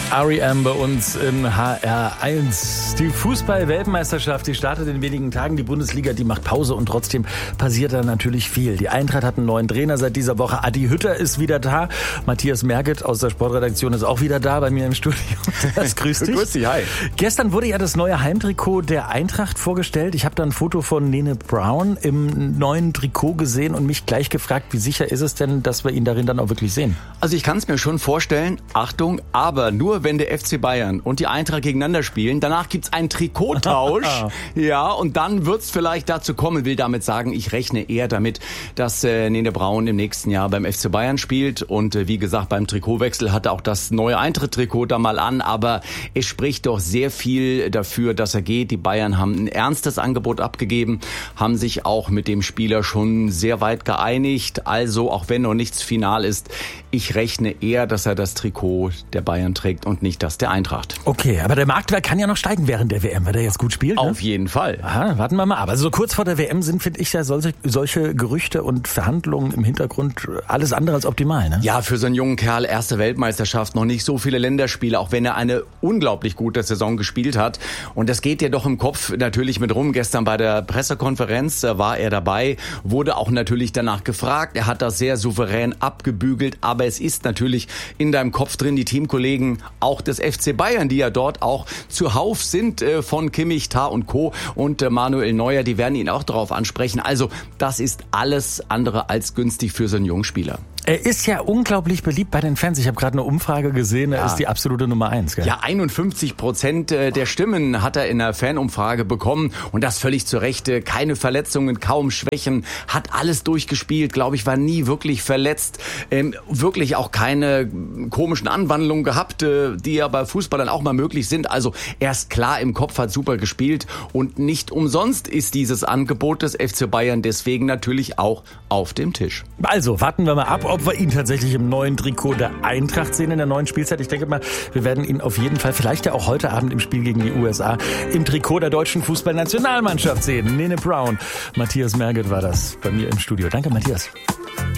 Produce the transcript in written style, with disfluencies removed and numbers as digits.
R.E.M. bei uns im HR1. Die Fußball-Weltmeisterschaft, die startet in wenigen Tagen. Die Bundesliga, die macht Pause und trotzdem passiert da natürlich viel. Die Eintracht hat einen neuen Trainer seit dieser Woche. Adi Hütter ist wieder da. Matthias Merget aus der Sportredaktion ist auch wieder da bei mir im Studio. Das grüßt dich. Grüß dich, hi. Gestern wurde ja das neue Heimtrikot der Eintracht vorgestellt. Ich habe da ein Foto von Nene Brown im neuen Trikot gesehen und mich gleich gefragt, wie sicher ist es denn, dass wir ihn darin dann auch wirklich sehen? Also ich kann es mir schon vorstellen, Achtung, aber nur wenn der FC Bayern und die Eintracht gegeneinander spielen. Danach gibt's einen Trikottausch. Ja, und dann wird's vielleicht dazu kommen, will damit sagen, ich rechne eher damit, dass Nene Brown im nächsten Jahr beim FC Bayern spielt. Und wie gesagt, beim Trikotwechsel hatte auch das neue Eintracht-Trikot da mal an. Aber es spricht doch sehr viel dafür, dass er geht. Die Bayern haben ein ernstes Angebot abgegeben, haben sich auch mit dem Spieler schon sehr weit geeinigt. Also, auch wenn noch nichts final ist, ich rechne eher, dass er das Trikot der Bayern trägt und nicht das der Eintracht. Okay, aber der Marktwert kann ja noch steigen während der WM, weil der jetzt gut spielt. Ne? Auf jeden Fall. Aha, warten wir mal ab. Also so kurz vor der WM sind, finde ich, ja solche Gerüchte und Verhandlungen im Hintergrund alles andere als optimal. Ne? Ja, für so einen jungen Kerl, erste Weltmeisterschaft, noch nicht so viele Länderspiele, auch wenn er eine unglaublich gute Saison gespielt hat. Und das geht ja doch im Kopf natürlich mit rum. Gestern bei der Pressekonferenz war er dabei, wurde auch natürlich danach gefragt. Er hat das sehr souverän abgebügelt, aber es ist natürlich in deinem Kopf drin, die Teamkollegen auch des FC Bayern, die ja dort auch zuhauf sind von Kimmich, Tah und Co. und Manuel Neuer, die werden ihn auch darauf ansprechen. Also das ist alles andere als günstig für so einen jungen Spieler. Er ist ja unglaublich beliebt bei den Fans. Ich habe gerade eine Umfrage gesehen, er ist die absolute Nummer 1. Gell? Ja, 51% der Stimmen hat er in der Fanumfrage bekommen und das völlig zu Recht. Keine Verletzungen, kaum Schwächen, hat alles durchgespielt, glaube ich, war nie wirklich verletzt. Wirklich auch keine komischen Anwandlungen gehabt, die ja bei Fußballern auch mal möglich sind. Also er ist klar im Kopf, hat super gespielt und nicht umsonst ist dieses Angebot des FC Bayern deswegen natürlich auch auf dem Tisch. Also warten wir mal ab, ob wir ihn tatsächlich im neuen Trikot der Eintracht sehen in der neuen Spielzeit. Ich denke mal, wir werden ihn auf jeden Fall, vielleicht ja auch heute Abend im Spiel gegen die USA, im Trikot der deutschen Fußballnationalmannschaft sehen. Nene Brown. Matthias Merget war das bei mir im Studio. Danke, Matthias.